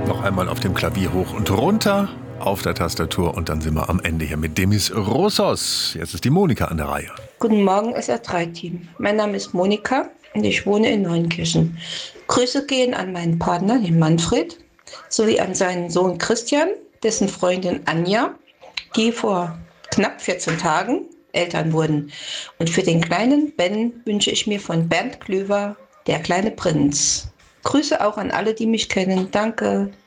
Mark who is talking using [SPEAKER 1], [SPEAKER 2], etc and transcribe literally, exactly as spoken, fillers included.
[SPEAKER 1] Noch einmal auf dem Klavier hoch und runter auf der Tastatur und dann sind wir am Ende hier mit Demis Roussos. Jetzt ist die Monika an der Reihe.
[SPEAKER 2] Guten Morgen, S R drei Team. Mein Name ist Monika und ich wohne in Neunkirchen. Grüße gehen an meinen Partner, den Manfred, sowie an seinen Sohn Christian, dessen Freundin Anja, die vor knapp vierzehn Tagen Eltern wurden. Und für den kleinen Ben wünsche ich mir von Bernd Klüver Der kleine Prinz. Grüße auch an alle, die mich kennen. Danke.